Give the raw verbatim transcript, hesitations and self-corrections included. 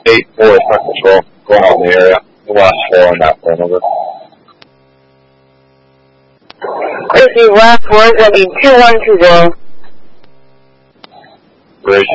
eight four is Hunt Patrol going out in the area. The last four on that phone number. Chrissy, last four is going to be two one two zero. Bridge